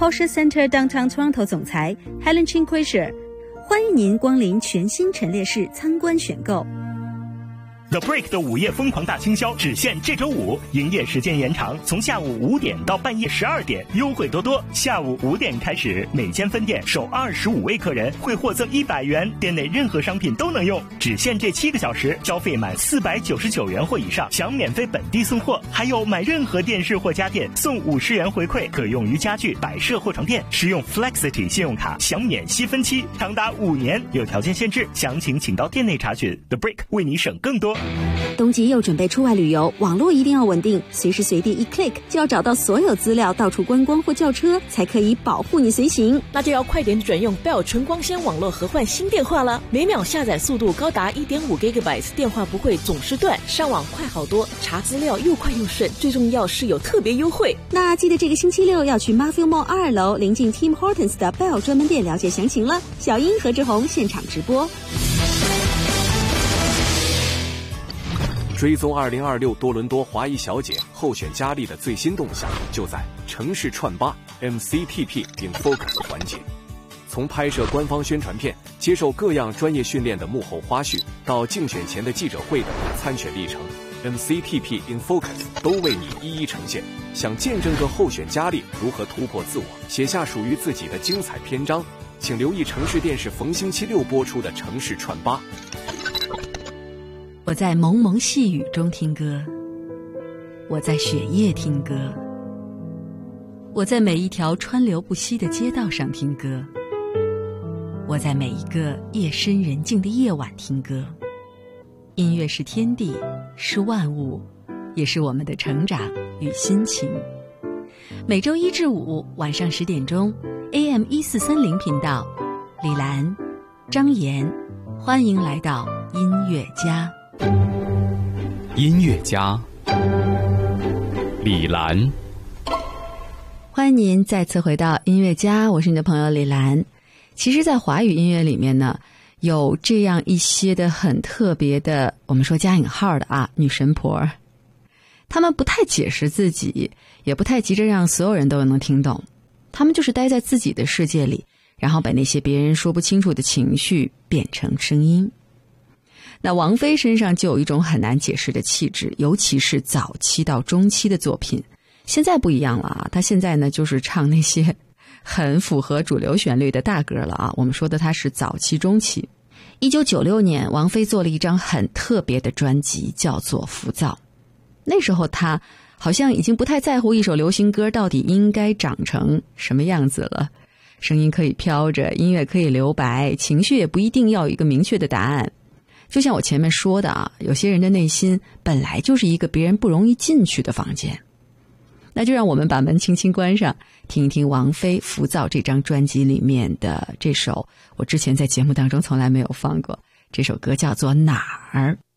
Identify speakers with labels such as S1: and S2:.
S1: Porsche Center Downtown Toronto 总裁 Helen Chin-Quisher， 欢迎您光临全新陈列室参观选购。
S2: The Brick 的午夜疯狂大清销只限这周五，营业时间延长，从下午5点到半夜12点，优惠多多。下午5点开始，每间分店首25位客人会获赠100元，店内任何商品都能用，只限这7个小时，消费满499元或以上享免费本地送货，还有买任何电视或家电送50元回馈，可用于家具、摆设或床垫。使用 Flexity 信用卡享免息分期，长达5年，有条件限制，详情请到店内查询。The Brick 为你省更多。
S1: 冬季又准备出外旅游，网络一定要稳定，随时随地一 click 就要找到所有资料，到处观光或叫车，才可以保护你随行。
S3: 那就要快点转用 Bell 纯光纤网络盒换新电话了，每秒下载速度高达 1.5 GB， 电话不会总是断，上网快好多，查资料又快又顺，最重要是有特别优惠。
S1: 那记得这个星期六要去 Marfil Mall 2楼临近 Tim Hortons 的 Bell 专门店了解详情了。小英和志宏现场直播。
S4: 追踪2026多伦多华裔小姐候选佳丽的最新动向，就在城市串吧 MCTP in Focus 环节。从拍摄官方宣传片、接受各样专业训练的幕后花絮，到竞选前的记者会的参选历程， MCTP in Focus 都为你一一呈现。想见证个候选佳丽如何突破自我，写下属于自己的精彩篇章，请留意城市电视逢星期六播出的城市串吧。
S1: 我在蒙蒙细雨中听歌，我在雪夜听歌，我在每一条川流不息的街道上听歌，我在每一个夜深人静的夜晚听歌。音乐是天地，是万物，也是我们的成长与心情。每周1至5晚上10点钟 AM 1430频道，李兰、张岩，欢迎来到音乐家。
S5: 音乐家李兰，
S1: 欢迎您再次回到音乐家，我是你的朋友李兰。其实在华语音乐里面呢，有这样一些的很特别的，我们说加引号的女神婆，她们不太解释自己，也不太急着让所有人都能听懂，她们就是待在自己的世界里，然后把那些别人说不清楚的情绪变成声音。那王菲身上就有一种很难解释的气质，尤其是早期到中期的作品。现在不一样了啊，她现在呢就是唱那些很符合主流旋律的大歌了啊。我们说的她是早期中期。1996年，王菲做了一张很特别的专辑，叫做《浮躁》。那时候她好像已经不太在乎一首流行歌到底应该长成什么样子了，声音可以飘着，音乐可以留白，情绪也不一定要有一个明确的答案。就像我前面说的啊，有些人的内心本来就是一个别人不容易进去的房间。那就让我们把门轻轻关上，听一听王菲《浮躁》这张专辑里面的这首我之前在节目当中从来没有放过，这首歌叫做《哪儿》。